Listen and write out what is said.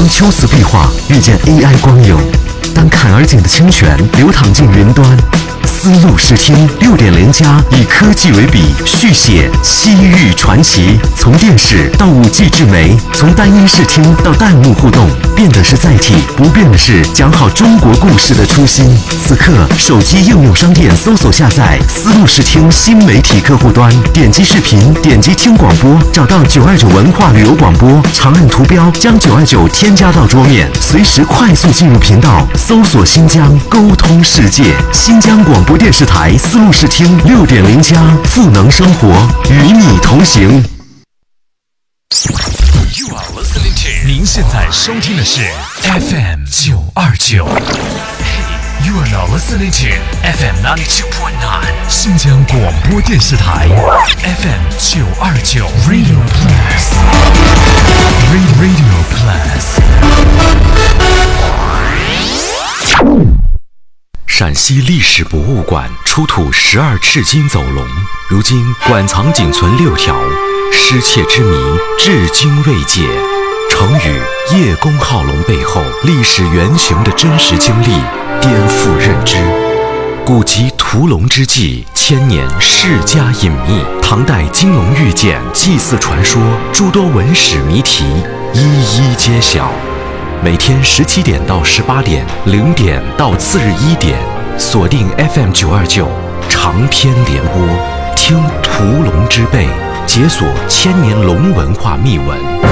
秋瓷壁画遇见 AI 光影，当坎而井的清泉流淌进云端，丝路视听6.0+以科技为笔，续写西域传奇。从电视到5G 智媒，从单音视听到弹幕互动，变的是载体，不变的是讲好中国故事的初心。此刻，手机应用商店搜索下载丝路视听新媒体客户端，点击视频，点击听广播，找到929文化旅游广播，长按图标将929添加到桌面，随时快速进入频道，搜索新疆，沟通世界。新疆广播电视台丝路视听6.0+，赋能生活，与你同行。 您现在收听的是 FM 929。You are now listening to FM 92.9 新疆广播电视台 FM 929 Radio Plus Radio Plus。 陕西历史博物馆出土12赤金走龙，如今馆藏仅存6条，失窃之谜至今未解。成语“叶公好龙”背后历史原型的真实经历颠覆认知。古籍屠龙之际，千年世家隐秘，唐代金龙玉简、祭祀传说，诸多文史谜题一一揭晓。每天17点到18点，0点到次日1点，锁定 FM 929长篇联播，听屠龙之辈，解锁千年龙文化秘闻。